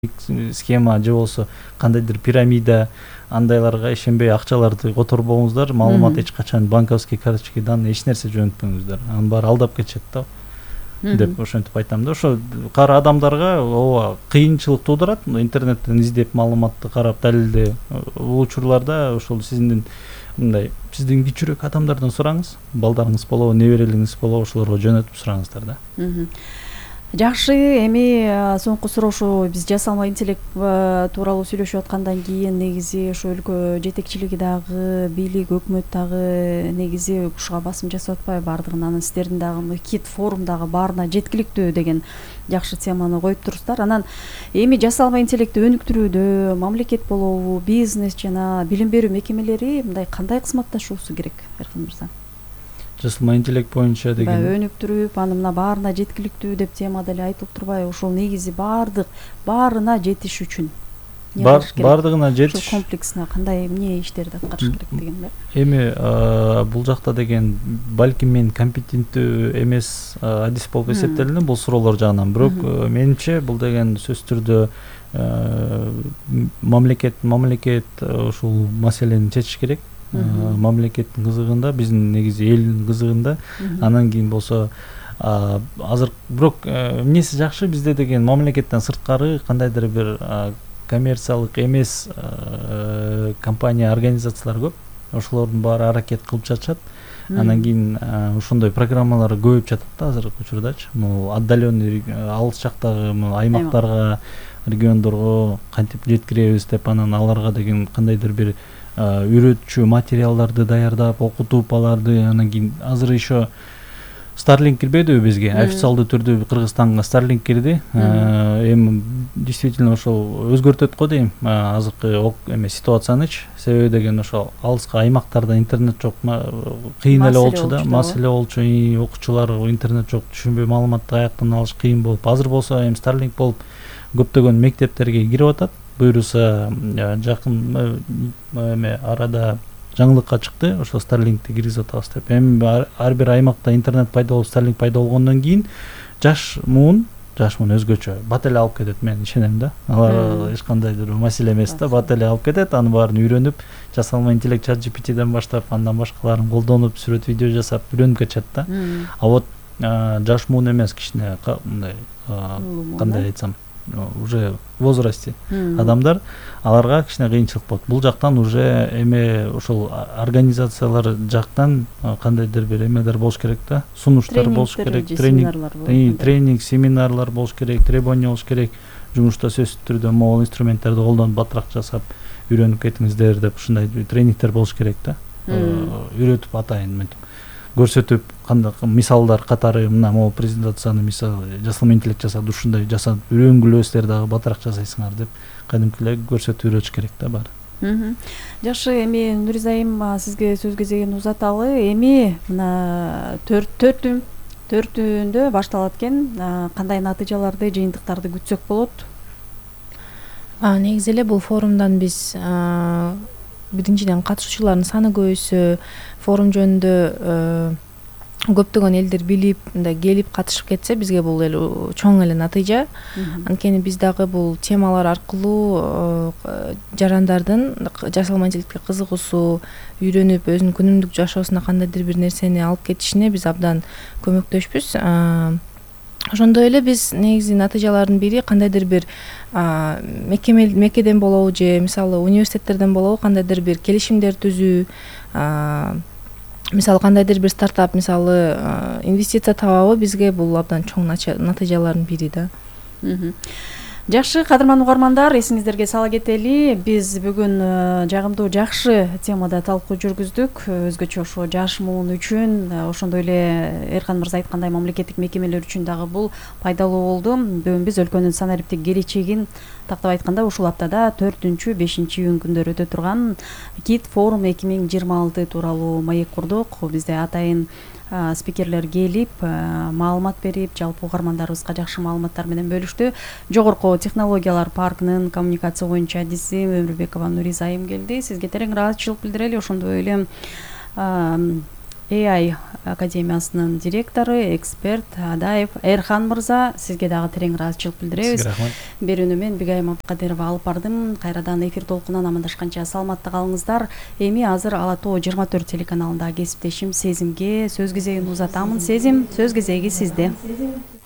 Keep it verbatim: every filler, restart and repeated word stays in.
схема же болбосо кандайдыр пирамида андайларга ишенбей акчаларды которбоңуздар, маалымат эч качан банковский карточка данные эч нерсе жөнөтпөңүздөр. Анын баары алдап кетишет да деп ошентип айтам да. Ошо кара адамдарга ооба кыйынчылык туудурат. Интернеттен издеп маалыматты карап далилде бул учурларда ошол сиздин мындай сиздин кичүүрөөк адамдардан сураңыз. Балдарыңыз болобу, неберелериңиз болобу, ошолорго жөнөтүп сураңыздар да. Жакшы, эми соңку суроо ушу биз жасалма интеллект тууралуу сүйлөшүп аткандан кийин негизи ошо өлкө жетекчилиги дагы, бийлик, өкмөт дагы негизи ушуга басым жасап атпайбы бардыгына, анан сиздердин дагы кит форум дагы баарына жеткиликтүү деген жакшы теманы коюп туруптар. Анан эми жасалма интеллектти өнүктүрүүдө мамлекет болобу, бизнес жана билим берүү мекемелери мындай кандай кызматташуусу керек, Эркин мырза? Жасалма интеллект боюнча деген өнүктүрүп, аны мына баарына жеткиликтүү деп темада эле айтылып турбайбы? Ошол негизи баардык баарына жетиш үчүн бардыгына жетиш комплексине кандай эмне иштерди аткарыш керек деген да. Эми бул жакта деген балким мен компетенттүү эмес адис болуп эсептелинем бул суроолор жагынан. Бирок менимче бул деген сөзсүз түрдө мамлекет мамлекет ушул маселени чечиш керек. Мамлекеттин кызыгында, биздин негизи элдин кызыгында. Анан кийин болсо азыр бирок эмнеси жакшы, бизде деген мамлекеттен сырткары кандайдыр бир коммерциялык эмес компания, организациялар көп. Ошолордун баары аракет кылып жатышат. Анан кийин ошондой программалар көбөйүп жатат да азыркы учурдачы. Могу отдаленный алыс жактагы аймактарга, региондорго кантип жеткиребиз деп, анан аларга деген кандайдыр бир үйрөтчү материалдарды даярдап, окутуп аларды. Анан кийин азыр еще Starlink кирбедиби бизге? Официалдуу түрдө Кыргызстанга Starlink кирди. Эми действительно ошол өзгөртөт го дейм азыркы эме ситуациянычы. Себеби деген ошол алыска аймактарда интернет жок, кыйын эле болчу да, маселе болчу. Окуучулар интернет жок, түшүнбөй маалыматты каяктан алыш кыйын болуп. Азыр болсо эми Starlink болуп көптөгөн мектептерге кирип атат. Буюрса жакын эме арада жаңылыкка чыкты, ошо Starlink'ти киргизип атабыз деп. Эми ар бир аймакта интернет пайда болуп, Starlink пайда болгондон кийин жаш муун, жаш муун өзгөчө бат эле алып кетет, мен ишенем да. Алар эч кандайдыр маселе эмес да, бат эле алып кетет. Аны баарын үйрөнүп, жасалма интеллект чат джи пи тиден баштап, андан башкаларын колдонуп, сүрөт видео жасап үйрөнүп кетишет да. А вот жаш муун эмес, кичине мындай кандай айтсам, уже в возрасте адамдар, аларга кичине кыйынчылык болот. Бул жактан уже эме ошол организациялар жактан кандайдыр бир эмелер болуш керек да, сунуштар болуш керек, тренинг, тренинг, семинарлар болуш керек, требования болуш керек. Жумушта сөзсүз түрдө могул инструменттерди колдонуп батыраак жасап үйрөнүп кетиңиздер деп ушундай тренингтер болуш керек да. Үйрөтүп атайын мынтип көрсөтүп, кандай мисалдар катары, мына могу презентацияны мисалы жасалма интеллект жасады, ушундай жасап үйрөнгүлөсүздөр дагы батыраак жасайсыңар деп кадимки эле көрсөтүп үйрөтүш керек да баары. Жакшы, эми Нуризайым сизге сөз кезегин узаталы. Эми мына төрт төртүндө башталат экен. Кандай натыйжаларды, жыйынтыктарды күтсөк болот? Негизи эле бул форумдан биз биринчиден катышуучулардын саны көбөйсө, форум жөнүндө көптөгөн элдер билип, мындай келип катышып кетсе, бизге бул эле чоң эле натыйжа. Анткени биз дагы бул темалар аркылуу жарандардын жасалма интеллектке кызыгуусу, үйрөнүп, өзүнүн күнүмдүк жашоосуна кандайдыр бир нерсени алып кетишине биз абдан көмөктөшпүз. Ошондой эле биз негизи натыйжалардын бири кандайдыр бир мекеме мекеден болобу же мисалы университеттерден болобу кандайдыр бир келишимдер түзүү, мисалы кандайдыр бир стартап мисалы инвестиция табабы, бизге бул абдан чоң натыйжалардын бири да. Жакшы, кадырман угармандар, эсиңиздерге сала кетели, биз бүгүн жагымдуу жакшы темада талкуу жүргүздүк. Өзгөчө ошо жаш муун үчүн, ошондой эле Эркан мырза айткандай мамлекеттик мекемелер үчүн дагы бул пайдалуу болду. Бүгүн биз өлкөнүн санариптик келечегин тактап айтканда ушул аптада төртүнчү бешинчи июнь күндөрү өтө турган кит форум эки миң жыйырма алты тууралуу маек курдук. Бизде атайын спикерлер келип, маалымат берип, жалпы угармандарыбызга жакшы маалыматтар менен бөлүштү. Жогорку технологиялар паркынын коммуникация боюнча адиси Өмүрбекова Нуризайым келди. Сизге терең ыраазычылык билдирели. Ошондой эле эй ай академиясынын директору, эксперт Адаев Эрхан мырза, сизге дагы терең ыраазычылык билдиребиз. Сизге рахмат. Берүүнү мен Бигай Маматкадырова алып бардым. Кайрадан эфир толкунан амандашканча саламатта калыңыздар. Эми азыр Ала Тоо жыйырма төрт телеканалында кесиптешим Сезимге сөз кезегин узатамын. Сезим, сөз кезеги сизде.